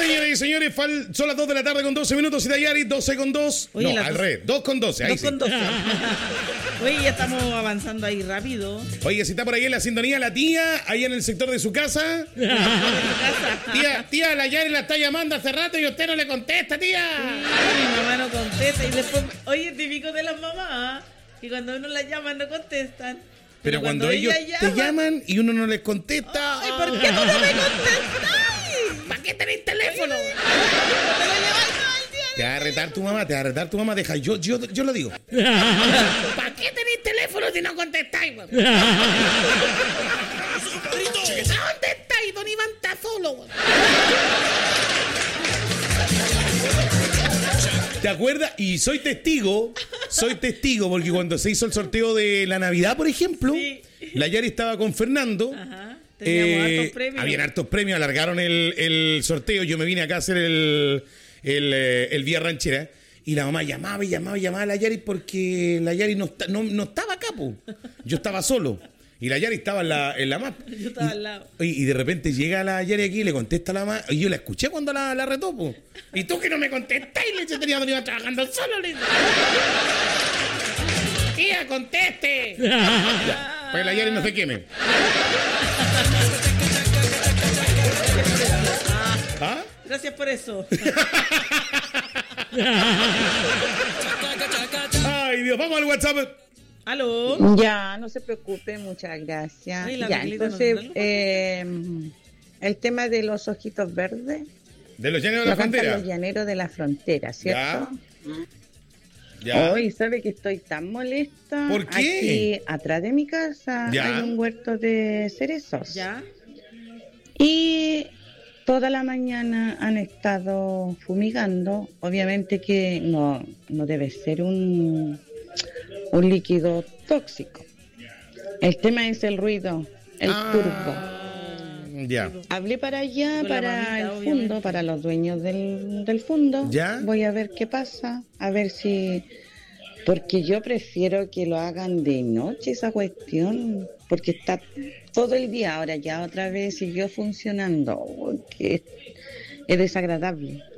Señoras y señores, son las 2 de la tarde con 12 minutos y Dayari, 12 con 2. Oye, no, al revés, 2 con 12. Ahí 2 sí. con 12. Oye, ya estamos avanzando ahí rápido. Oye, si está por ahí en la sintonía la tía, ahí en el sector de su casa. Tía, la Yari la está llamando hace rato y usted no le contesta, tía. Sí, mi mamá no contesta. Y después, oye, típico de las mamás, que cuando uno las llama no contestan. Pero cuando ellos te llaman y uno no les contesta. Ay, ¿por qué tú no me contestas? ¿Para qué tenéis teléfono? Te va a retar tu mamá, deja, yo lo digo. ¿Para qué tenéis teléfono si no contestáis, weón? ¿Dónde estáis? Don Iván está solo, weón. ¿Te acuerdas? Y soy testigo, porque cuando se hizo el sorteo de la Navidad, por ejemplo, sí, la Yari estaba con Fernando. Ajá. Teníamos hartos premios. Habían hartos premios, alargaron el sorteo. Yo me vine acá a hacer el Vía Ranchera. Y la mamá llamaba a la Yari porque la Yari no estaba acá, po. Yo estaba solo. Y la Yari estaba en la map. Yo estaba al lado. Y de repente llega la Yari aquí y le contesta a la mamá. Y yo la escuché cuando la retó, po. Y tú que no me contestas, y le tenía que iba trabajando solo, le dice. Tía, conteste. Ya, pues la Yari no se queme. ¿Ah? Gracias por eso. Ay, Dios, vamos al WhatsApp. ¿Aló? Ya, no se preocupe, muchas gracias. Ay, ya, entonces, el tema de los ojitos verdes. De los llaneros de la frontera. Los llaneros de la frontera, ¿cierto? Ya. Hoy sabe que estoy tan molesta. ¿Por qué? Aquí atrás de mi casa hay un huerto de cerezos. Ya. Y toda la mañana han estado fumigando. Obviamente que no debe ser un líquido tóxico. El tema es el ruido, el turbo. Ya. Hablé para allá, para mamita, el obviamente. fondo, para los dueños del fondo. ¿Ya? Voy a ver qué pasa, a ver si... Porque yo prefiero que lo hagan de noche esa cuestión, porque está todo el día, ahora ya otra vez siguió funcionando, que es desagradable.